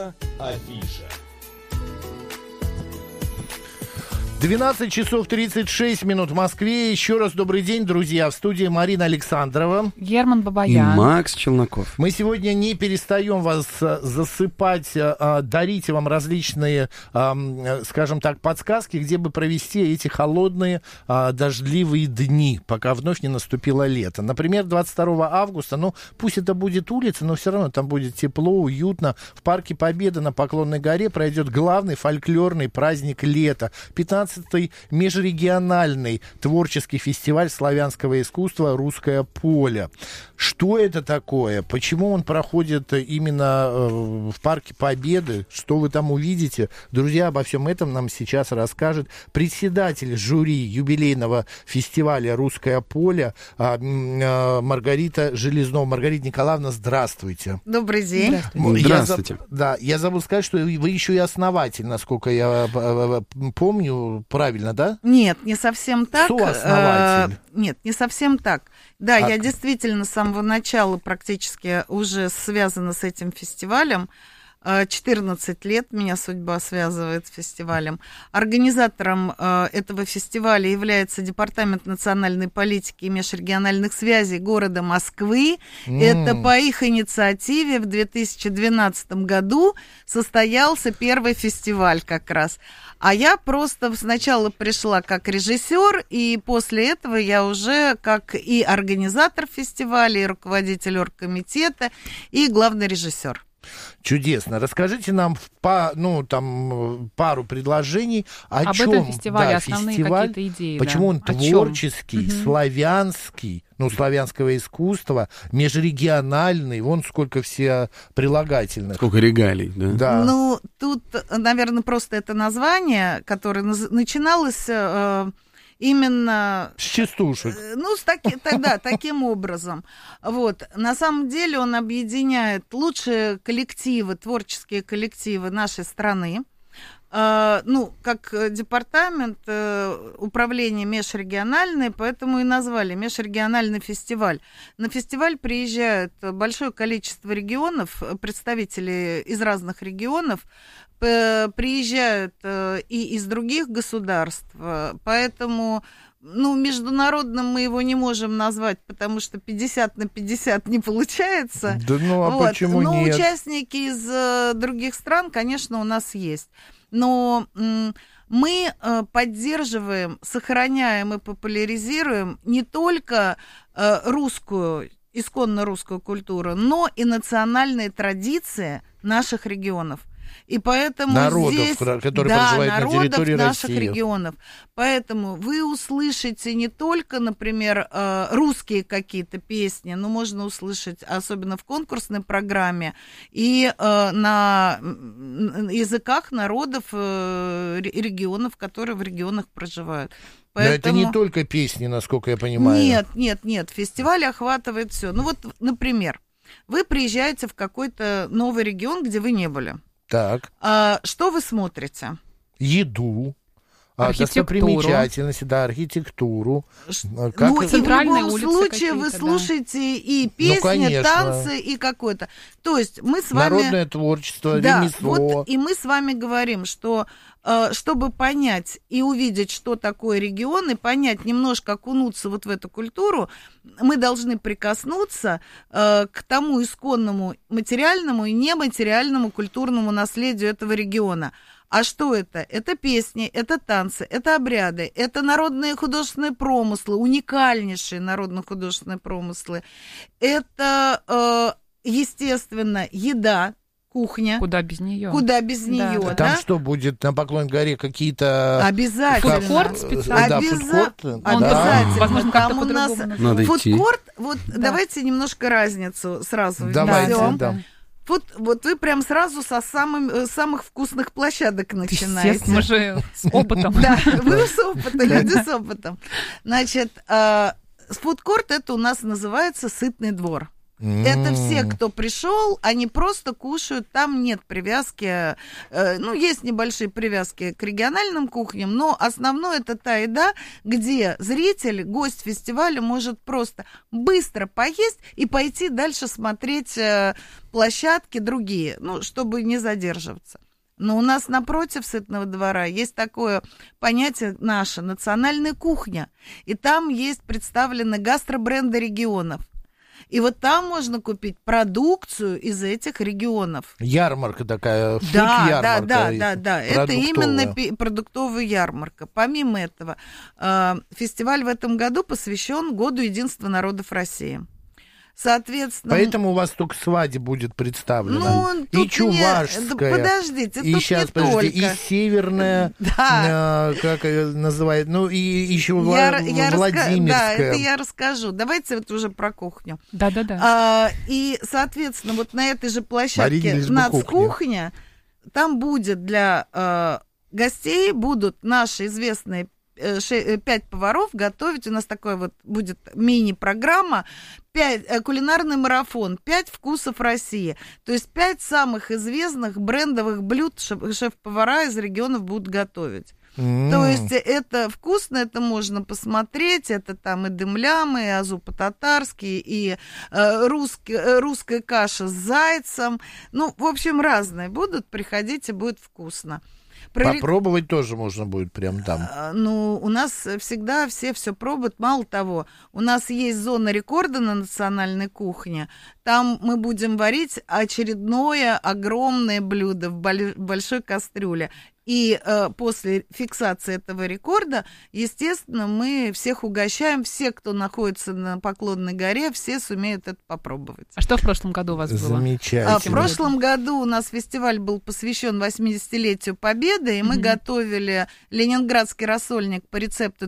Афиша. 12 часов 36 минут в Москве. Еще раз добрый день, друзья. В студии Марина Александрова. Герман Бабаян. И Макс Челноков. Мы сегодня не перестаем вас засыпать, дарить вам различные, скажем так, подсказки, где бы провести эти холодные, дождливые дни, пока вновь не наступило лето. Например, 22 августа, пусть это будет улица, но все равно там будет тепло, уютно. В Парке Победы на Поклонной горе пройдет главный фольклорный праздник лета. 15-й межрегиональный творческий фестиваль славянского искусства «Русское поле». Что это такое? Почему он проходит именно в Парке Победы? Что вы там увидите? Друзья, обо всем этом нам сейчас расскажет председатель жюри юбилейного фестиваля «Русское поле» Маргарита Железнова. Маргарита Николаевна, здравствуйте. Добрый день. Здравствуйте. Я забыл сказать, что вы еще и основатель, насколько я помню. Правильно, да? Нет, не совсем так. Сооснователь. Нет, не совсем так. Да, я действительно с самого начала практически уже связана с этим фестивалем. 14 лет меня судьба связывает с фестивалем. Организатором этого фестиваля является Департамент национальной политики и межрегиональных связей города Москвы. Это по их инициативе в 2012 году состоялся первый фестиваль как раз. А я просто сначала пришла как режиссер, и после этого я уже как и организатор фестиваля, и руководитель оргкомитета, и главный режиссер. Чудесно. Расскажите нам пару предложений об чем этом фестивале, основные какие-то идеи. Почему он творческий, славянский, славянского искусства, межрегиональный, вон сколько все прилагательных. Сколько регалий, да? Да. Тут, наверное, просто это название, которое начиналось... Именно... С частушек. Таким образом. На самом деле он объединяет лучшие коллективы, творческие коллективы нашей страны. Как департамент управления межрегиональный, поэтому и назвали межрегиональный фестиваль. На фестиваль приезжают большое количество регионов, представители из разных регионов, приезжают и из других государств, поэтому... международным мы его не можем назвать, потому что 50/50 не получается. Почему нет? Но участники из других стран, конечно, у нас есть. Но мы поддерживаем, сохраняем и популяризируем не только исконно русскую культуру, но и национальные традиции наших регионов. И поэтому народов, которые проживают на территории наших России. Регионов. Поэтому вы услышите не только, например, русские какие-то песни, но можно услышать, особенно в конкурсной программе, и на языках народов регионов, которые в регионах проживают. Поэтому... Но это не только песни, насколько я понимаю. Нет. Фестиваль охватывает все. Например, вы приезжаете в какой-то новый регион, где вы не были. Так. Что вы смотрите? Еду, достопримечательности, архитектуру. И в любом случае вы слушаете и песни, танцы, и какое-то. То есть мы с вами... Народное творчество, ремесло. И мы с вами говорим, что чтобы понять и увидеть, что такое регион, и понять, немножко окунуться в эту культуру, мы должны прикоснуться к тому исконному материальному и нематериальному культурному наследию этого региона. А что это? Это песни, это танцы, это обряды, это народные художественные промыслы, уникальнейшие народно-художественные промыслы. Это, естественно, еда, кухня. Куда без нее? Да. Там что будет на Поклонной горе, какие-то... Обязательно. Фудкорт специально. Обязательно. Возможно, как-то там у нас надо идти. Фудкорт, давайте немножко разницу сразу введем. Да. Вот вы прям сразу со самых вкусных площадок начинаете. Естественно, мы же с опытом. Да, вы с опытом, люди с опытом. Значит, фудкорт это у нас называется сытный двор. Это все, кто пришел, они просто кушают, там нет привязки, есть небольшие привязки к региональным кухням, но основное это та еда, где зритель, гость фестиваля может просто быстро поесть и пойти дальше смотреть площадки другие, чтобы не задерживаться. Но у нас напротив Сытного двора есть такое понятие наша национальная кухня, и там есть представлены гастробренды регионов. И вот там можно купить продукцию из этих регионов. Ярмарка такая, фуд-ярмарка. Да. Это именно продуктовая ярмарка. Помимо этого, фестиваль в этом году посвящен Году единства народов России. Соответственно... Поэтому у вас только свадьба будет представлена. И чувашская. Подождите, и тут сейчас, не только. И северная, как ее называют, и еще Владимирская. Да, это я расскажу. Давайте вот уже про кухню. Да. И, соответственно, вот на этой же площадке нацкухня, там будет для гостей, будут наши известные 5 поваров готовить. У нас такой вот будет мини-программа, кулинарный марафон, 5 вкусов России. То есть 5 самых известных брендовых блюд шеф-повара из регионов будут готовить. То есть это вкусно, это можно посмотреть, это там и дым-лям, и азу по-татарски, и русская каша с зайцем. В общем, разные будут, приходите, будет вкусно. Попробовать тоже можно будет прям там. У нас всегда все пробуют. Мало того, у нас есть зона рекорда на национальной кухне. Там мы будем варить очередное огромное блюдо в большой кастрюле. И после фиксации этого рекорда, естественно, мы всех угощаем. Все, кто находится на Поклонной горе, все сумеют это попробовать. А что в прошлом году у вас было? Замечательно. В прошлом году у нас фестиваль был посвящен 80-летию Победы, и мы готовили ленинградский рассольник по рецепту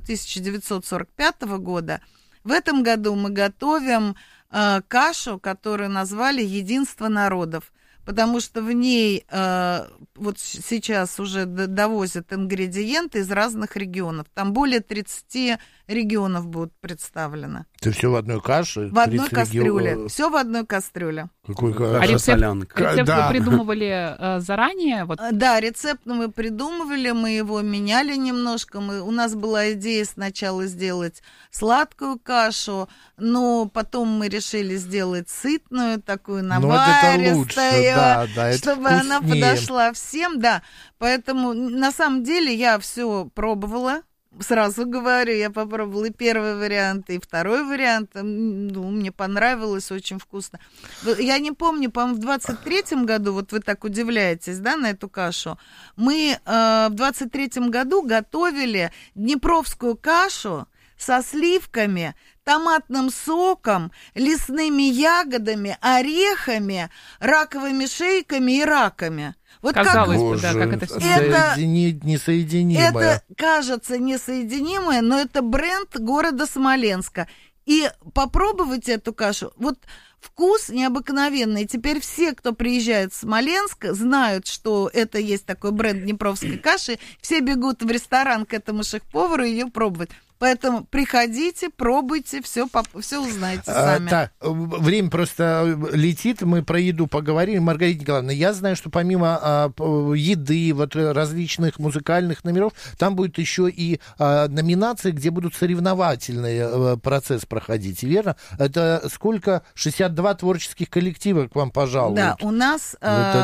1945 года. В этом году мы готовим кашу, которую назвали «Единство народов», потому что в ней вот сейчас уже довозят ингредиенты из разных регионов. Там более 30 регионов будут представлены. Это все в одной каше? В одной кастрюле. Все в одной кастрюле. Какой рецепт вы придумывали заранее? Да, рецепт мы придумывали, мы его меняли немножко. У нас была идея сначала сделать сладкую кашу, но потом мы решили сделать сытную, такую наваристую, чтобы она подошла всем. Да, поэтому на самом деле я все пробовала. Сразу говорю, я попробовала и первый вариант, и второй вариант. Мне понравилось, очень вкусно. Я не помню, по-моему, в 23-м году, вот вы так удивляетесь, да, на эту кашу, мы в 23-м году готовили днепровскую кашу со сливками, томатным соком, лесными ягодами, орехами, раковыми шейками и раками. Вот казалось бы, да, как это все. Соединить несоединимое. Это кажется несоединимое, но это бренд города Смоленска. И попробовать эту кашу, вот вкус необыкновенный. Теперь все, кто приезжает в Смоленск, знают, что это есть такой бренд днепровской каши. Все бегут в ресторан к этому шеф-повару ее пробовать. Поэтому приходите, пробуйте, все узнаете сами. Так, время просто летит, мы про еду поговорим. Маргарита Николаевна, я знаю, что помимо еды, вот различных музыкальных номеров, там будет еще и номинации, где будут соревновательный процесс проходить, верно? Это сколько? 62 творческих коллектива к вам пожалуют. Да, у нас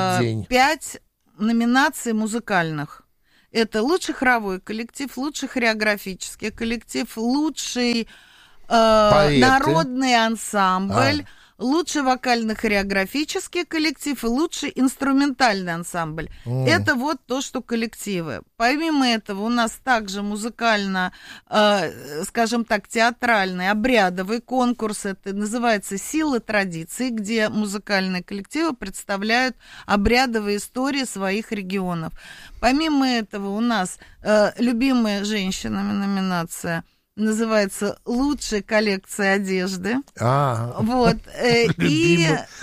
5 номинаций музыкальных. Это лучший хоровой коллектив, лучший хореографический коллектив, лучший народный ансамбль, лучший вокально-хореографический коллектив и лучший инструментальный ансамбль. Это вот то, что коллективы. Помимо этого у нас также музыкально, скажем так, театральный, обрядовый конкурс. Это называется «Сила традиций», где музыкальные коллективы представляют обрядовые истории своих регионов. Помимо этого у нас любимая женщинами номинация – называется «Лучшая коллекция одежды». Вот. И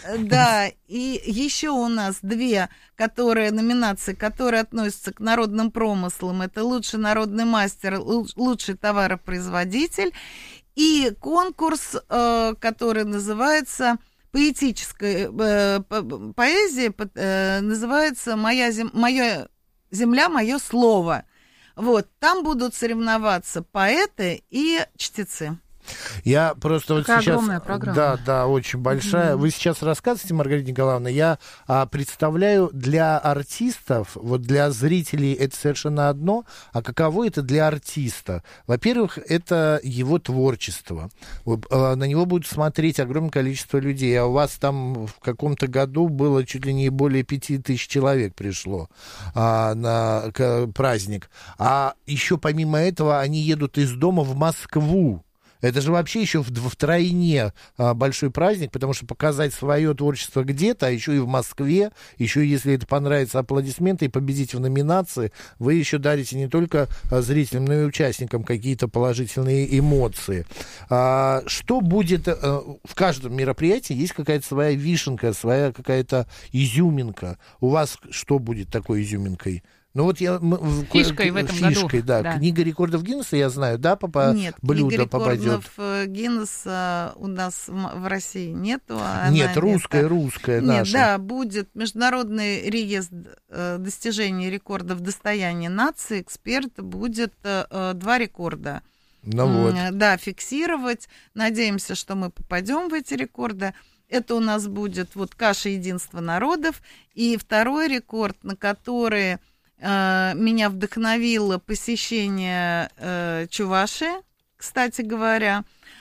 еще у нас 2 номинации, которые относятся к народным промыслам. Это «Лучший народный мастер», «Лучший товаропроизводитель». И конкурс, который называется поэтической поэзии называется «Моя земля, мое слово». Вот, там будут соревноваться поэты и чтецы. Я просто вот Какая сейчас... огромная программа. Да, очень большая. Вы сейчас рассказываете, Маргарита Николаевна, я представляю для артистов, вот для зрителей это совершенно одно, а каково это для артиста? Во-первых, это его творчество. На него будут смотреть огромное количество людей, а у вас там в каком-то году было чуть ли не более 5000 человек пришло на праздник. А еще помимо этого они едут из дома в Москву. Это же вообще еще втройне большой праздник, потому что показать свое творчество где-то, а еще и в Москве, еще если это понравится, аплодисменты и победите в номинации, вы еще дарите не только зрителям, но и участникам какие-то положительные эмоции. Что будет в каждом мероприятии? Есть какая-то своя вишенка, своя какая-то изюминка. У вас что будет такой изюминкой? Ну вот фишкой в этом году. Да. Книга рекордов Гиннесса, я знаю, да, блюдо попадет. Нет, книги рекордов Гиннесса у нас в России нету. Нет, русская наша. Нет, да, будет Международный реестр достижений рекордов достояния нации, эксперт, будет 2 рекорда. Ну вот. Да, фиксировать. Надеемся, что мы попадем в эти рекорды. Это у нас будет вот каша единства народов. И 2-й рекорд, на который... меня вдохновило посещение Чувашии, кстати говоря.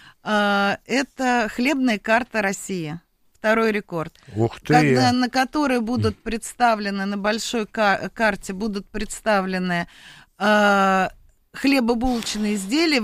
Это хлебная карта России. 2-й рекорд. Ух ты! На которой будут представлены, на большой карте будут представлены хлебобулочные изделия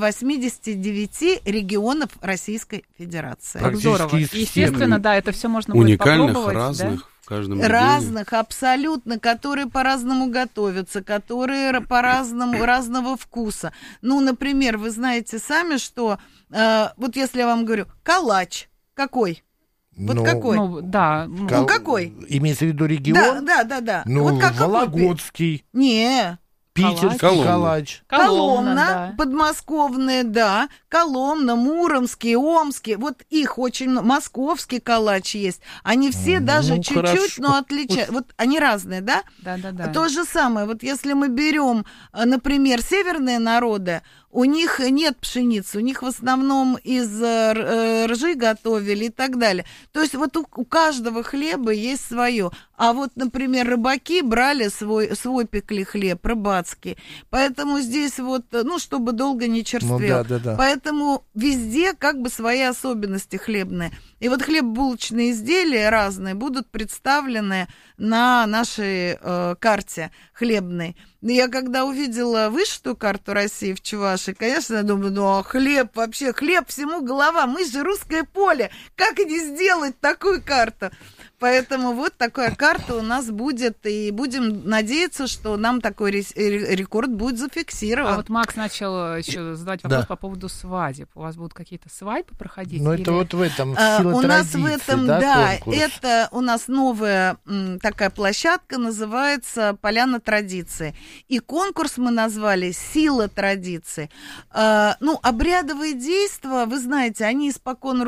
89 регионов Российской Федерации. Как здорово. Естественно, да, это все можно будет уникальных, попробовать. разных. Да? Разных, абсолютно, которые по-разному готовятся, которые по-разному, разного вкуса. Ну, например, вы знаете сами, что, вот если я вам говорю, калач, какой? Вот какой? Ну, да. Какой? Имеется в виду регион? Да. Ну, вот Вологодский. Не. Питерский калач. Коломна, да. подмосковная, да. Коломна, Муромский, Омский. Вот их очень много. Московский калач есть. Они все даже чуть-чуть, хорошо. но отличаются. Вот они разные, да? Да. То же самое. Вот если мы берем, например, северные народы, у них нет пшеницы, у них в основном из ржи готовили и так далее. То есть вот у каждого хлеба есть свое. А вот, например, рыбаки брали свой пекли хлеб, рыбацкий. Поэтому здесь вот, ну, чтобы долго не черствел. Ну, да. Поэтому везде как бы свои особенности хлебные. И вот хлебобулочные изделия разные будут представлены на нашей карте хлебной. Я когда увидела вышитую карту России в Чувашии, конечно, я думаю, ну, хлеб вообще, хлеб всему голова, мы же русское поле, как не сделать такую карту? Поэтому вот такая карта у нас будет, и будем надеяться, что нам такой рекорд будет зафиксирован. А вот Макс начал еще задавать вопрос по поводу свадеб. У вас будут какие-то свадьбы проходить? Ну, это вот в этом сила у нас традиции, в этом, да, это у нас новая такая площадка, называется «Поляна традиции». И конкурс мы назвали «Сила традиции». Ну, обрядовые действия, вы знаете, они испокон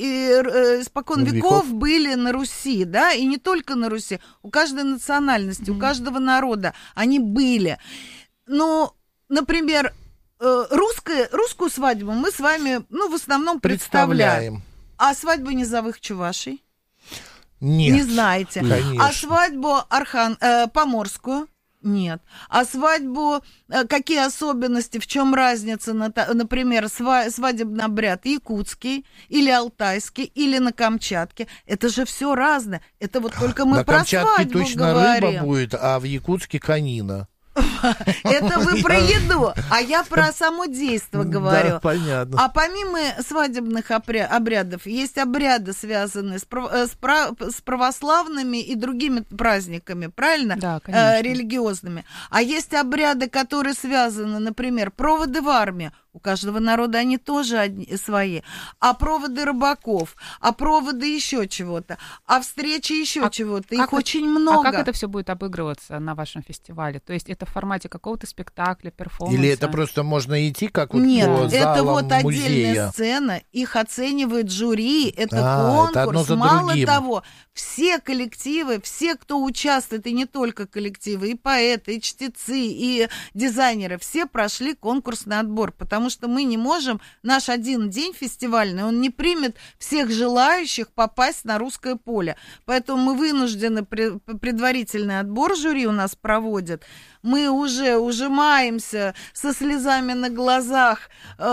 веков были на Руси, да, и не только на Руси, у каждой национальности, у каждого народа они были. Но, например, русскую свадьбу мы с вами, ну, в основном представляем. А свадьбу низовых чувашей? Нет. Не знаете. Конечно. А свадьбу поморскую? Нет. А свадьбу, какие особенности, в чем разница, например, свадебный обряд якутский или алтайский, или на Камчатке? Это же все разное. Это вот только мы про свадьбу говорим. На Камчатке точно рыба будет, а в Якутске конина. Это вы про еду, а я про само действо говорю. Да, понятно. А помимо свадебных обрядов, есть обряды, связанные с православными и другими праздниками, правильно? Да, конечно. Религиозными. А есть обряды, которые связаны, например, проводы в армию. У каждого народа они тоже свои. А проводы рыбаков, а проводы еще чего-то, а встречи еще чего-то. Их очень много. А как это все будет обыгрываться на вашем фестивале? То есть это в формате какого-то спектакля, перформанса? Или это просто можно идти как вот Нет, по залам это вот музея? отдельная сцена, их оценивает жюри, это конкурс. Это одно за Мало другим. того, все коллективы, все, кто участвует, и не только коллективы, и поэты, и чтецы, и дизайнеры, все прошли конкурсный отбор, потому что мы не можем, наш один день фестивальный, он не примет всех желающих попасть на русское поле. Поэтому мы вынуждены, предварительный отбор жюри у нас проводят, мы уже ужимаемся со слезами на глазах,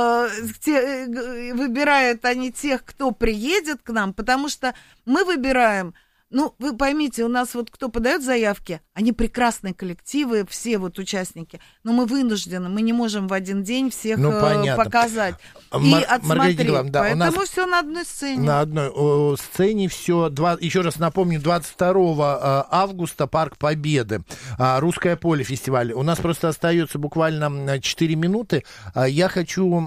выбирают они тех, кто приедет к нам, потому что мы выбираем. Ну, вы поймите, у нас вот кто подает заявки, они прекрасные коллективы, все вот участники, но мы вынуждены, мы не можем в один день всех показать и отсмотреть. Да, поэтому все на одной сцене. На одной сцене все. Еще раз напомню, 22 августа Парк Победы, Русское поле фестиваль. У нас просто остается буквально 4 минуты. Я хочу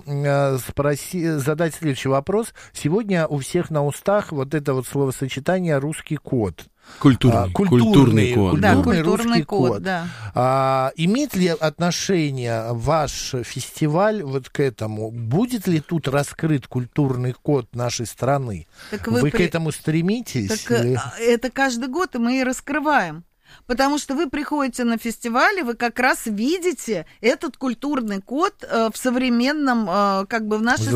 задать следующий вопрос. Сегодня у всех на устах вот это вот словосочетание «русский код». Культурный код. Да, культурный код, да. Имеет ли отношение ваш фестиваль вот к этому? Будет ли тут раскрыт культурный код нашей страны? Вы к этому стреметесь? Так, это каждый год мы и раскрываем. Потому что вы приходите на фестиваль, и вы как раз видите этот культурный код в современном, как бы в нашей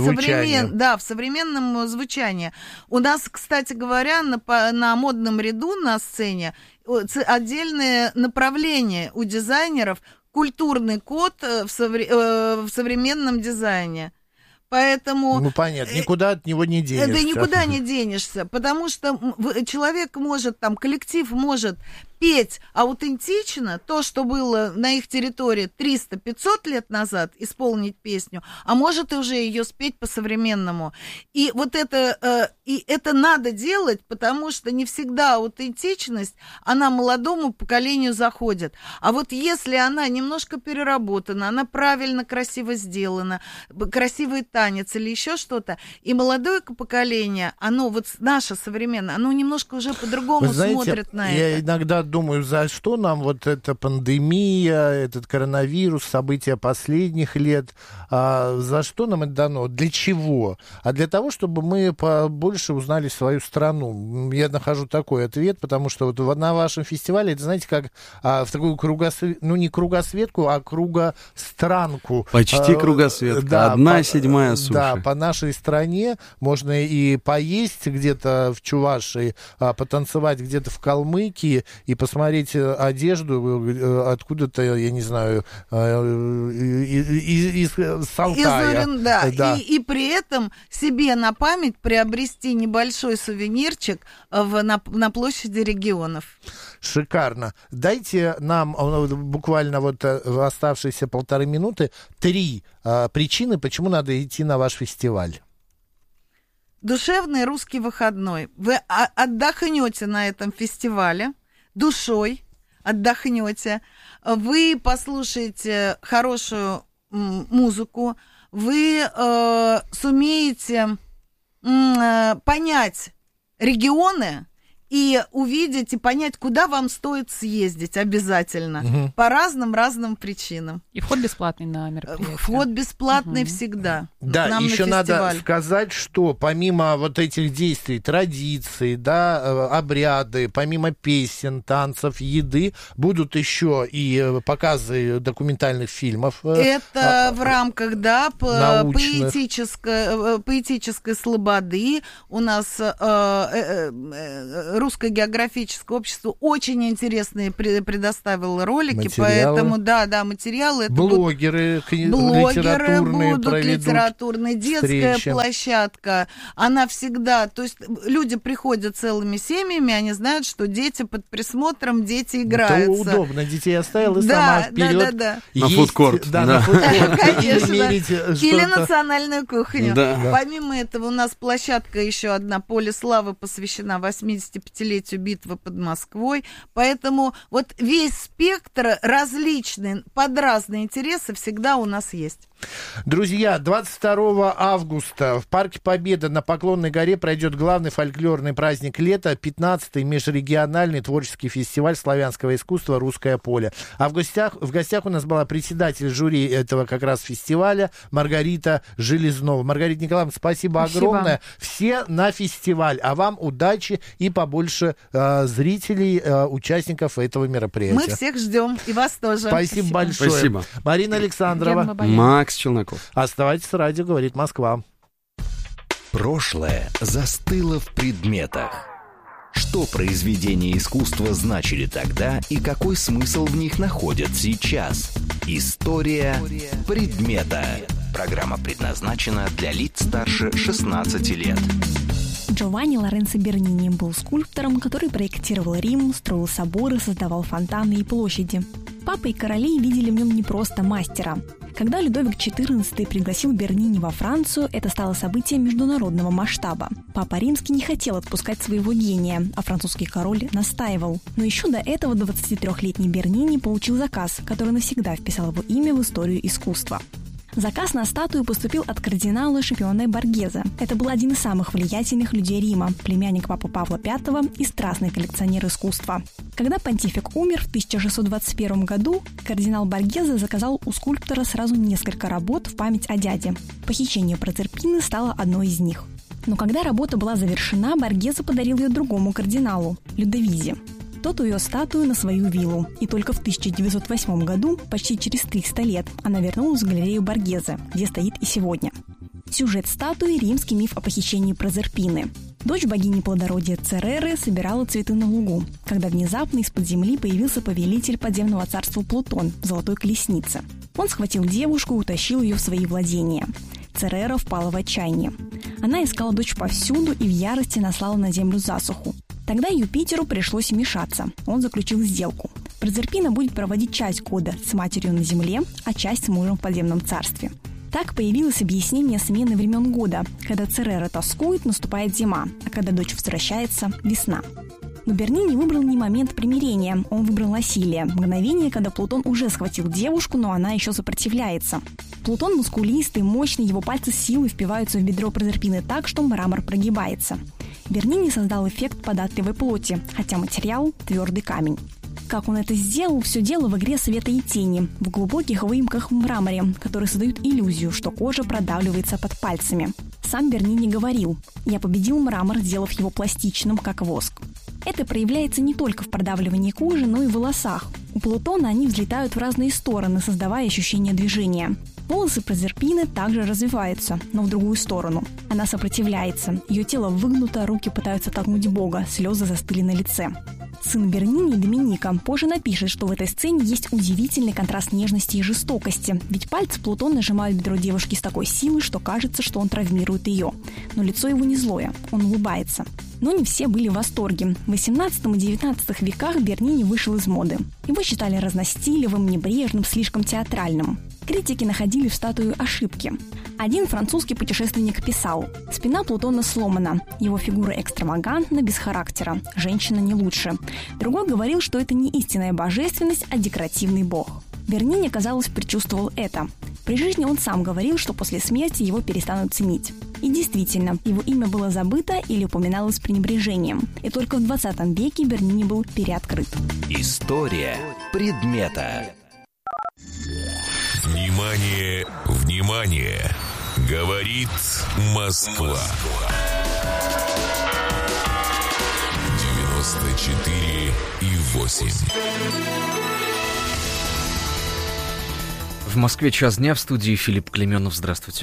в современном звучании. У нас, кстати говоря, на модном ряду на сцене отдельное направление у дизайнеров культурный код в современном дизайне. Поэтому... Ну, понятно, никуда от него не денешься. Да никуда не денешься, потому что человек может, там, коллектив может петь аутентично то, что было на их территории 300-500 лет назад, исполнить песню, а может и уже ее спеть по-современному. И вот это надо делать, потому что не всегда аутентичность, она молодому поколению заходит. А вот если она немножко переработана, она правильно, красиво сделана, красивый танец или еще что-то, и молодое поколение, оно вот наше современное, оно немножко уже по-другому смотрит на это. Я иногда думаю, за что нам вот эта пандемия, этот коронавирус, события последних лет, за что нам это дано, для чего? А для того, чтобы мы побольше узнали свою страну. Я нахожу такой ответ, потому что вот на вашем фестивале, это, знаете, как в такую ну не кругосветку, а кругостранку. Почти кругосветка, да, 1/7 суши. Да, по нашей стране можно и поесть где-то в Чувашии, потанцевать где-то в Калмыкии и посмотреть одежду откуда-то, я не знаю, из Алтая. Да. И при этом себе на память приобрести небольшой сувенирчик на площади регионов. Шикарно. Дайте нам буквально вот в оставшиеся 1,5 минуты 3 причины, почему надо идти на ваш фестиваль. Душевный русский выходной. Вы отдохнете на этом фестивале, душой отдохнете, вы послушаете хорошую музыку, вы сумеете понять регионы и увидеть, и понять, куда вам стоит съездить обязательно, по разным причинам. И вход бесплатный на мероприятие. Вход бесплатный всегда. Да, еще надо сказать, что помимо вот этих действий, традиций, да, обряды, помимо песен, танцев, еды, будут еще и показы документальных фильмов. Это в рамках, да, поэтической слободы. У нас Русское географическое общество очень интересные предоставило ролики, материалы. Поэтому, да, материалы. Это блогеры литературные будут, литературные, детская площадка, она всегда, то есть люди приходят целыми семьями, они знают, что дети под присмотром, дети играются. Это удобно, детей оставил и сама вперед. Да. На фудкорт. Да, на фудкорт. Конечно. Или национальную кухню. Да. Помимо этого у нас площадка еще одна, Поле славы, посвящена 85 75-летию битвы под Москвой. Поэтому вот весь спектр различный, под разные интересы всегда у нас есть. Друзья, 22 августа в Парке Победы на Поклонной горе пройдет главный фольклорный праздник лета, 15-й межрегиональный творческий фестиваль славянского искусства «Русское поле». А в гостях у нас была председатель жюри этого как раз фестиваля Маргарита Железнова. Маргарита Николаевна, спасибо огромное. Все на фестиваль. А вам удачи и побольше зрителей, участников этого мероприятия. Мы всех ждем, и вас тоже. Спасибо большое. Спасибо. Марина Александрова. Макс Челноков. Оставайтесь с радио, говорит Москва. Прошлое застыло в предметах. Что произведения искусства значили тогда и какой смысл в них находят сейчас? История предмета. Программа предназначена для лиц старше 16 лет. Джованни Лоренцо Бернини был скульптором, который проектировал Рим, строил соборы, создавал фонтаны и площади. Папа и короли видели в нем не просто мастера. Когда Людовик XIV пригласил Бернини во Францию, это стало событием международного масштаба. Папа Римский не хотел отпускать своего гения, а французский король настаивал. Но еще до этого 23-летний Бернини получил заказ, который навсегда вписал его имя в историю искусства. Заказ на статую поступил от кардинала Шипионе Боргезе. Это был один из самых влиятельных людей Рима, племянник папы Павла V и страстный коллекционер искусства. Когда понтифик умер в 1621 году, кардинал Боргезе заказал у скульптора сразу несколько работ в память о дяде. «Похищение Прозерпины» стало одной из них. Но когда работа была завершена, Боргезе подарил ее другому кардиналу – Людовизе. Тот увез статую на свою виллу, и только в 1908 году, почти через 300 лет, она вернулась в галерею Боргезе, где стоит и сегодня. Сюжет статуи – римский миф о похищении Прозерпины. Дочь богини плодородия Цереры собирала цветы на лугу, когда внезапно из-под земли появился повелитель подземного царства Плутон в золотой колеснице. Он схватил девушку и утащил ее в свои владения. Церера впала в отчаяние. Она искала дочь повсюду и в ярости наслала на землю засуху. Тогда Юпитеру пришлось вмешаться. Он заключил сделку. Прозерпина будет проводить часть года с матерью на земле, а часть с мужем в подземном царстве. Так появилось объяснение смены времен года. Когда Церера тоскует, наступает зима, а когда дочь возвращается – весна. Но Бернини выбрал не момент примирения, он выбрал насилие. Мгновение, когда Плутон уже схватил девушку, но она еще сопротивляется. Плутон мускулистый, мощный, его пальцы с силой впиваются в бедро Прозерпины так, что мрамор прогибается. Бернини создал эффект податливой плоти, хотя материал – твердый камень. Как он это сделал, все дело в игре света и тени, в глубоких выемках в мраморе, которые создают иллюзию, что кожа продавливается под пальцами. Сам Бернини говорил: «Я победил мрамор, сделав его пластичным, как воск». Это проявляется не только в продавливании кожи, но и в волосах. У Плутона они взлетают в разные стороны, создавая ощущение движения. Волосы Прозерпины также развиваются, но в другую сторону. Она сопротивляется, ее тело выгнуто, руки пытаются толкнуть Бога, слезы застыли на лице. Сын Бернини, Доминика, позже напишет, что в этой сцене есть удивительный контраст нежности и жестокости, ведь пальцы Плутона сжимают бедро девушки с такой силой, что кажется, что он травмирует ее. Но лицо его не злое, он улыбается. Но не все были в восторге. В XVIII и XIX веках Бернини вышел из моды. Его считали разностилевым, небрежным, слишком театральным. Критики находили в статую ошибки. Один французский путешественник писал: «Спина Плутона сломана, его фигура экстравагантна, без характера, женщина не лучше». Другой говорил, что это не истинная божественность, а декоративный бог. Бернини, казалось, предчувствовал это. При жизни он сам говорил, что после смерти его перестанут ценить. И действительно, его имя было забыто или упоминалось с пренебрежением. И только в 20 веке Бернини был переоткрыт. История предмета. Внимание, внимание! Говорит Москва. 94,8. В Москве час дня, в студии Филипп Клеменов. Здравствуйте.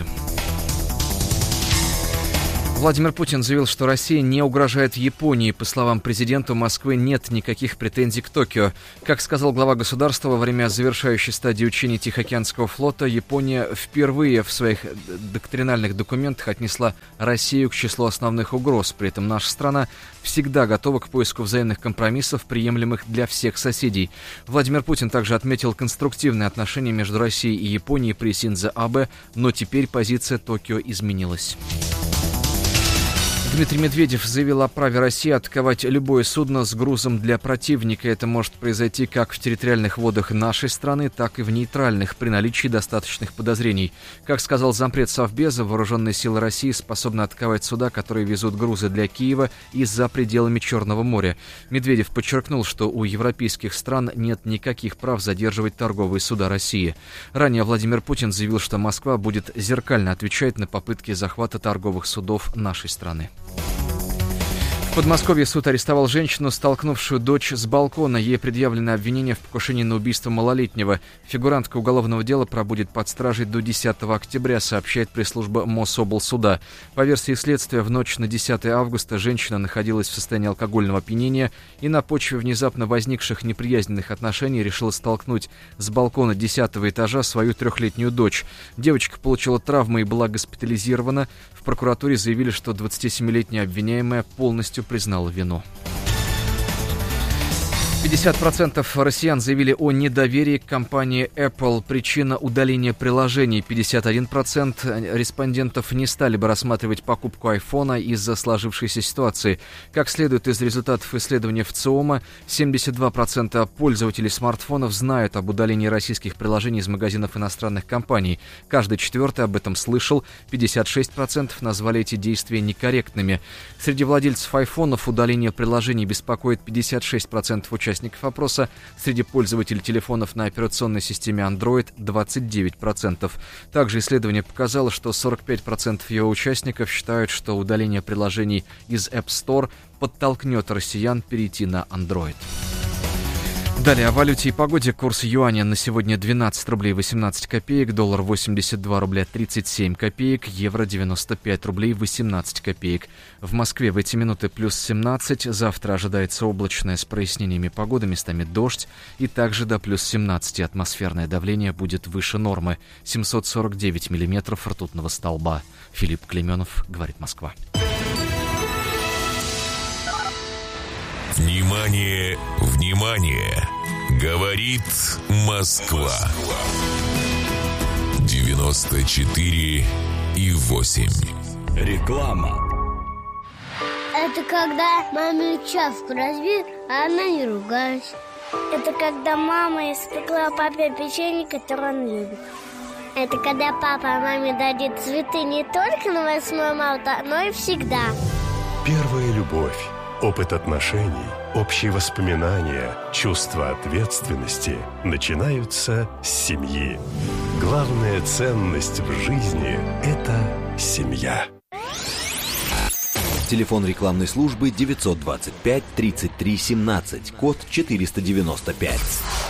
Владимир Путин заявил, что Россия не угрожает Японии. По словам президента, у Москвы нет никаких претензий к Токио. Как сказал глава государства, во время завершающей стадии учений Тихоокеанского флота Япония впервые в своих доктринальных документах отнесла Россию к числу основных угроз. При этом наша страна всегда готова к поиску взаимных компромиссов, приемлемых для всех соседей. Владимир Путин также отметил конструктивные отношения между Россией и Японией при Синдзо Абе, но теперь позиция Токио изменилась. Дмитрий Медведев заявил о праве России атаковать любое судно с грузом для противника. Это может произойти как в территориальных водах нашей страны, так и в нейтральных, при наличии достаточных подозрений. Как сказал зампред Совбеза, вооруженные силы России способны атаковать суда, которые везут грузы для Киева и за пределами Черного моря. Медведев подчеркнул, что у европейских стран нет никаких прав задерживать торговые суда России. Ранее Владимир Путин заявил, что Москва будет зеркально отвечать на попытки захвата торговых судов нашей страны. В Подмосковье суд арестовал женщину, столкнувшую дочь с балкона. Ей предъявлено обвинение в покушении на убийство малолетнего. Фигурантка уголовного дела пробудет под стражей до 10 октября, сообщает пресс-служба Мособлсуда. По версии следствия, в ночь на 10 августа женщина находилась в состоянии алкогольного опьянения и на почве внезапно возникших неприязненных отношений решила столкнуть с балкона 10-го этажа свою 3-летнюю дочь. Девочка получила травмы и была госпитализирована. В прокуратуре заявили, что 27-летняя обвиняемая полностью признала вину. 50% россиян заявили о недоверии к компании Apple. Причина — удаления приложений. 51% респондентов не стали бы рассматривать покупку айфона из-за сложившейся ситуации. Как следует из результатов исследования ВЦИОМа, 72% пользователей смартфонов знают об удалении российских приложений из магазинов иностранных компаний. Каждый четвертый об этом слышал. 56% назвали эти действия некорректными. Среди владельцев айфонов удаление приложений беспокоит 56% участников опроса. Среди пользователей телефонов на операционной системе Android 29%. Также исследование показало, что 45% его участников считают, что удаление приложений из App Store подтолкнет россиян перейти на Android. Далее о валюте и погоде. Курс юаня на сегодня 12 рублей 18 копеек, доллар 82 рубля 37 копеек, евро 95 рублей 18 копеек. В Москве в эти минуты плюс 17, завтра ожидается облачная с прояснениями погоды, местами дождь, и также до плюс 17 атмосферное давление будет выше нормы, 749 миллиметров ртутного столба. Филипп Клейменов, говорит Москва. Внимание, внимание! Говорит Москва. 94,8. Реклама. Это когда маме чашку разбил, а она не ругалась. Это когда мама испекла папе печенье, которое он любит. Это когда папа маме дарит цветы не только на 8 марта, но и всегда. Первая любовь. Опыт отношений, общие воспоминания, чувство ответственности начинаются с семьи. Главная ценность в жизни – это семья. Телефон рекламной службы 925 33 17, код 495.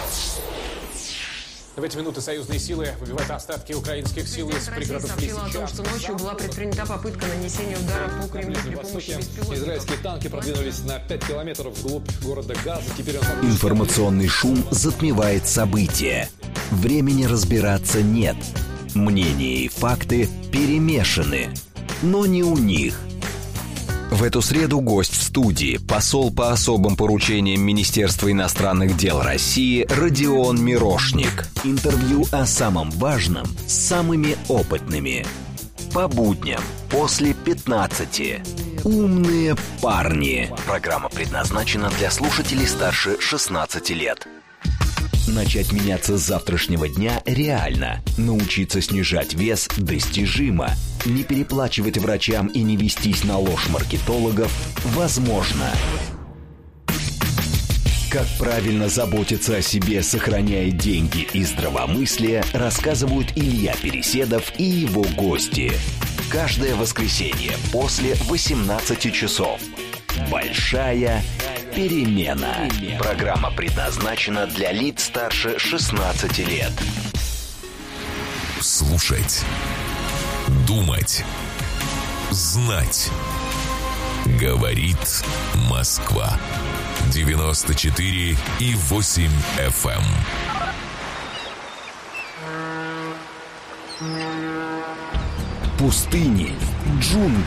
В эти минуты союзные силы выбивают остатки украинских сил из пригородов Лисичанска. Россия сообщила о том, что ночью была предпринята попытка нанесения удара по Кремлю при помощи беспилотников. Израильские танки продвинулись на 5 километров вглубь города Газа. Теперь Информационный шум затмевает события. Времени разбираться нет. Мнения и факты перемешаны. Но не у них. В эту среду гость в студии, посол по особым поручениям Министерства иностранных дел России Родион Мирошник. Интервью о самом важном с самыми опытными. По будням после 15. Умные парни. Программа предназначена для слушателей старше 16 лет. Начать меняться с завтрашнего дня реально. Научиться снижать вес достижимо. Не переплачивать врачам и не вестись на ложь маркетологов возможно. Как правильно заботиться о себе, сохраняя деньги и здравомыслие, рассказывают Илья Переседов и его гости. Каждое воскресенье после 18 часов. Большая перемена. Программа предназначена для лиц старше 16 лет. Слушать. Думать. Знать. Говорит Москва. 94,8 FM. Пустыни, джунгли.